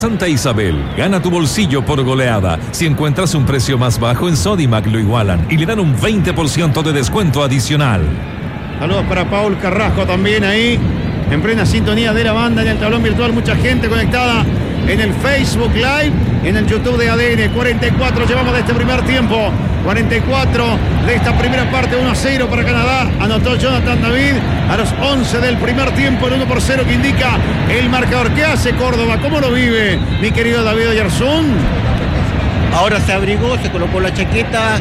Santa Isabel, gana tu bolsillo por goleada. Si encuentras un precio más bajo en Sodimac lo igualan y le dan un 20% de descuento adicional. Saludos para Paul Carrasco también ahí, en plena sintonía de la banda en el tablón virtual. Mucha gente conectada en el Facebook Live, en el YouTube de ADN. 44 llevamos de este primer tiempo. 44 de esta primera parte, 1-0 para Canadá. Anotó Jonathan David a los 11 del primer tiempo, el 1-0 que indica el marcador. ¿Qué hace Córdoba? ¿Cómo lo vive, mi querido David Oyarzún? Ahora se abrigó, se colocó la chaqueta,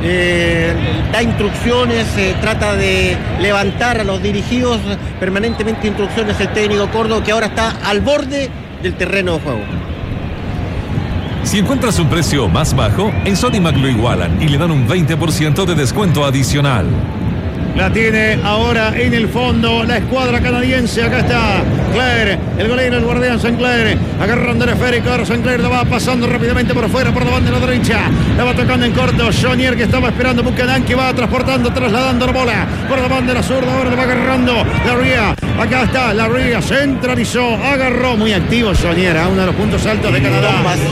da instrucciones, trata de levantar a los dirigidos, permanentemente instrucciones el técnico Córdoba, que ahora está al borde del terreno de juego. Si encuentras un precio más bajo, en Sodimac lo igualan y le dan un 20% de descuento adicional. La tiene ahora en el fondo la escuadra canadiense. Acá está Claire, el golero, el guardián Sinclair, agarrando el esférico. Ahora Sinclair la va pasando rápidamente por fuera, por la banda de la derecha. La va tocando en corto. Jonier, que estaba esperando Buchanan, que va transportando, trasladando la bola por la banda de la zurda. Ahora la va agarrando Larrea. Acá está Larrea, centralizó, agarró. Muy activo Jonier, uno de los puntos altos de Canadá.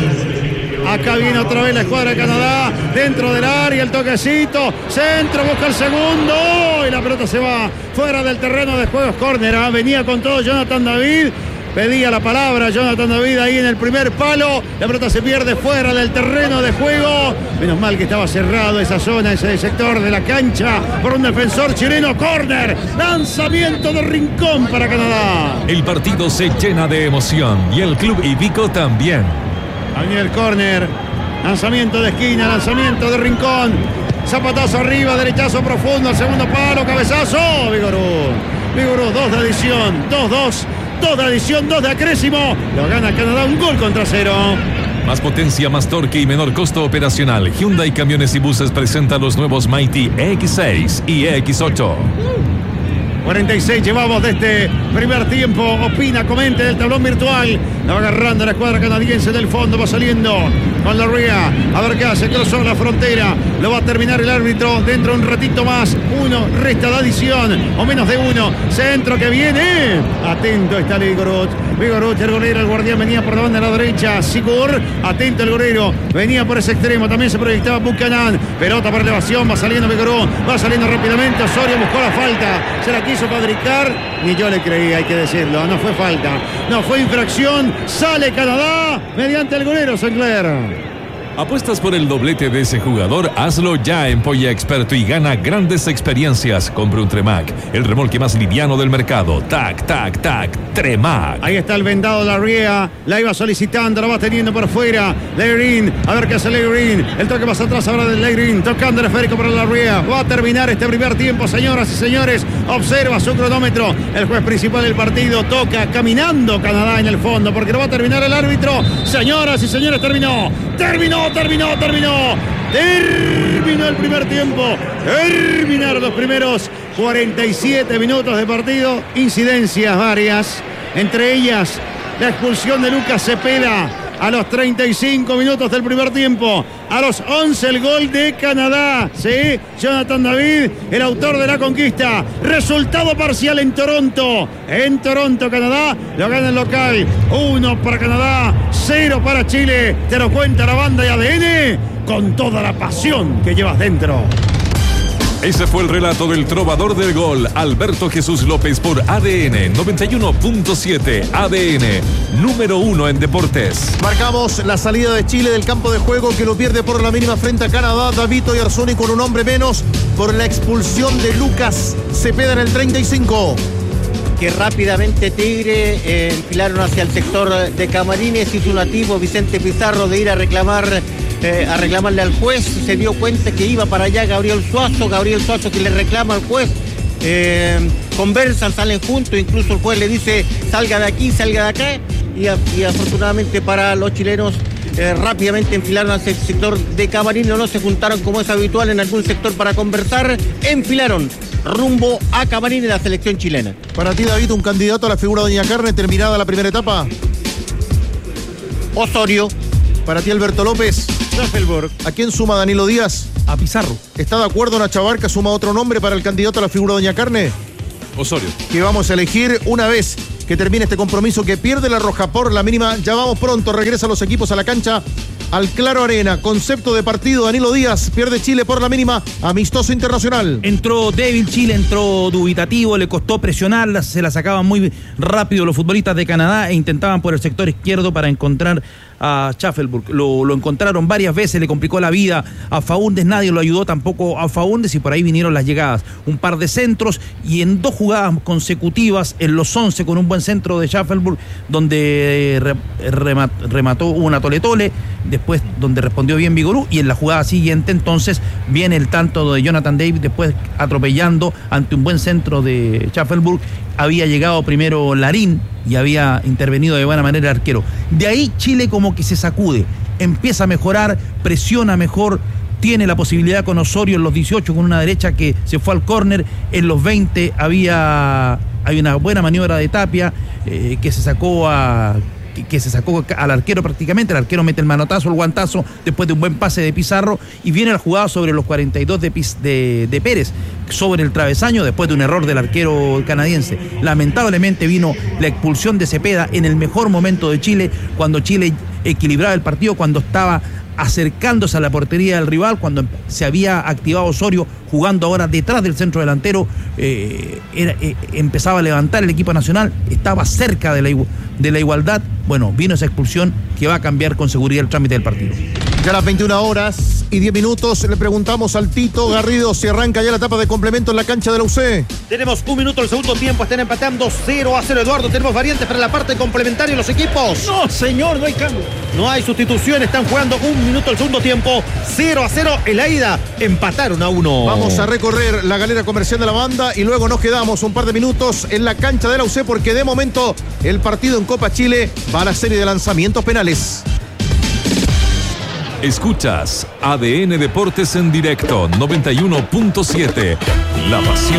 Acá viene otra vez la escuadra de Canadá, dentro del área, el toquecito, centro, busca el segundo, y la pelota se va fuera del terreno de juego. Córner, venía con todo Jonathan David, pedía la palabra Jonathan David ahí en el primer palo, la pelota se pierde fuera del terreno de juego. Menos mal que estaba cerrado esa zona, ese sector de la cancha por un defensor chileno. Córner, lanzamiento de Rincón para Canadá. El partido se llena de emoción y el club hípico también. Ahí el córner, lanzamiento de esquina, lanzamiento de Rincón, zapatazo arriba, derechazo profundo, al segundo palo, cabezazo, Vigorú, 2 de adición, 2 de adición, 2 de acrésimo, lo gana Canadá, 1-0. Más potencia, más torque y menor costo operacional. Hyundai Camiones y Buses presenta los nuevos Mighty EX6 y EX8. 46 llevamos de este primer tiempo. Opina, comente del tablón virtual. La va agarrando la escuadra canadiense del fondo. Va saliendo con Larrea. A ver qué hace. Cruzó la frontera. Lo va a terminar el árbitro dentro de un ratito más. 1 resta de adición. O menos de 1. Centro que viene. Atento está Vigorú, el golero, el guardián venía por la banda de la derecha. Sigur. Atento el golero. Venía por ese extremo. También se proyectaba Buchanan. Pelota por elevación. Va saliendo Vigorú. Va saliendo rápidamente. Osorio buscó la falta. Se la quiso fabricar. Ni yo le creí, hay que decirlo. No fue falta. No fue infracción. Sale Canadá mediante el golero Sinclair. ¿Apuestas por el doblete de ese jugador? Hazlo ya en Polla Experto y gana grandes experiencias. Compra un Tremac, el remolque más liviano del mercado. Tac, tac, tac, Tremac. Ahí está el vendado Larrea. La iba solicitando, la va teniendo por fuera. Leirin, a ver qué hace Leirin. El toque más atrás ahora de Leirin. Tocando el esférico para Larrea. Va a terminar este primer tiempo, señoras y señores. Observa su cronómetro. El juez principal del partido toca caminando Canadá en el fondo porque lo va a terminar el árbitro. Señoras y señores, terminó el primer tiempo. Terminaron los primeros 47 minutos de partido. Incidencias varias, entre ellas la expulsión de Lucas Cepeda a los 35 minutos del primer tiempo. A los 11 el gol de Canadá. Sí, Jonathan David, el autor de la conquista. Resultado parcial en Toronto. En Toronto, Canadá lo gana el local. 1 para Canadá, 0 para Chile. Te lo cuenta la banda de ADN con toda la pasión que llevas dentro. Ese fue el relato del trovador del gol, Alberto Jesús López, por ADN 91.7. ADN, número 1 en deportes. Marcamos la salida de Chile del campo de juego, que lo pierde por la mínima frente a Canadá. David Oyarzún con un hombre menos por la expulsión de Lucas Cepeda en el 35. Que rápidamente Tigre enfilaron hacia el sector de Camarines. Hizo un activo Vicente Pizarro de ir a reclamarle al juez. Se dio cuenta que iba para allá Gabriel Suazo que le reclama al juez. Conversan, salen juntos, incluso el juez le dice salga de aquí, salga de acá, y afortunadamente para los chilenos rápidamente enfilaron hacia el sector de Camarines. No se juntaron como es habitual en algún sector para conversar, enfilaron rumbo a Camarines la selección chilena. Para ti, David, un candidato a la figura de Doña Carne terminada la primera etapa. Osorio. Para ti, Alberto López. Staffelburg. ¿A quién suma Danilo Díaz? A Pizarro. ¿Está de acuerdo Nacha Barca? ¿Suma otro nombre para el candidato a la figura de Doña Carne? Osorio. Que vamos a elegir una vez que termine este compromiso que pierde la Roja por la mínima. Ya vamos pronto, regresan los equipos a la cancha, al Claro Arena. Concepto de partido, Danilo Díaz, pierde Chile por la mínima, amistoso internacional. Entró débil Chile, entró dubitativo, le costó presionarla, se la sacaban muy rápido los futbolistas de Canadá e intentaban por el sector izquierdo para encontrar a Schaffelburg. Lo encontraron varias veces, le complicó la vida a Faúndez, nadie lo ayudó tampoco a Faúndez y por ahí vinieron las llegadas. Un par de centros y en 2 jugadas consecutivas, en los 11 con un buen centro de Schaffelburg, donde remató una tole-tole, después donde respondió bien Vigorú, y en la jugada siguiente entonces viene el tanto de Jonathan David, después atropellando ante un buen centro de Schaffelburg. Había llegado primero Larín y había intervenido de buena manera el arquero. De ahí Chile como que se sacude, empieza a mejorar, presiona mejor, tiene la posibilidad con Osorio en los 18 con una derecha que se fue al córner, en los 20 hay una buena maniobra de Tapia que se sacó al arquero prácticamente. El arquero mete el manotazo, el guantazo, después de un buen pase de Pizarro, y viene la jugada sobre los 42 de Pérez, sobre el travesaño, después de un error del arquero canadiense. Lamentablemente vino la expulsión de Cepeda en el mejor momento de Chile, cuando Chile equilibraba el partido, cuando estaba acercándose a la portería del rival, cuando se había activado Osorio, jugando ahora detrás del centro delantero, empezaba a levantar el equipo nacional, estaba cerca de la igualdad. Bueno, vino esa expulsión que va a cambiar con seguridad el trámite del partido. Ya a las 21:10 le preguntamos al Tito Garrido si arranca ya la etapa de complemento en la cancha de la UC. Tenemos 1 minuto del segundo tiempo, están empatando 0-0, Eduardo. Tenemos variantes para la parte complementaria de los equipos. No, señor, no hay cambio. No hay sustitución, están jugando 1 minuto del segundo tiempo, 0-0 en la ida, empataron a 1. Vamos a recorrer la galera comercial de la banda y luego nos quedamos un par de minutos en la cancha de la UC, porque de momento el partido en Copa Chile va a la serie de lanzamientos penales. Escuchas ADN Deportes en directo 91.7. La pasión